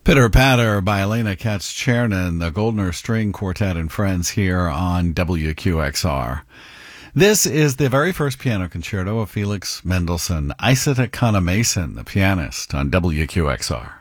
Pitter Patter by Elena Katz-Chernin, the Goldner String Quartet and Friends here on WQXR. This is the very first piano concerto of Felix Mendelssohn. Isata Kana Mason, the pianist, on WQXR.